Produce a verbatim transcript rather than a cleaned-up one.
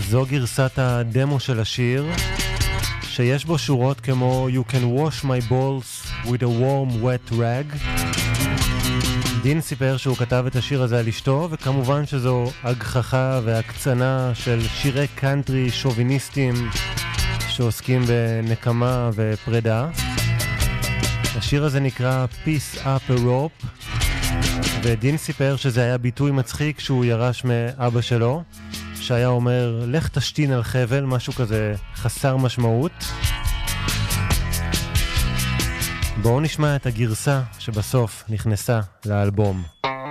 זו גרסת הדמו של השיר, שיש בו שורות כמו You can wash my balls with a warm wet rag. דין סיפר שהוא כתב את השיר הזה על אשתו, וכמובן שזו הגחכה והקצנה של שירי קאנטרי שוביניסטים שעוסקים בנקמה ופרידה. השיר הזה נקרא Peace Up a Rope, ודין סיפר שזה היה ביטוי מצחיק שהוא ירש מאבא שלו, שהיה אומר לך תשתין על חבל, משהו כזה חסר משמעות. בואו נשמע את הגרסה שבסוף נכנסה לאלבום.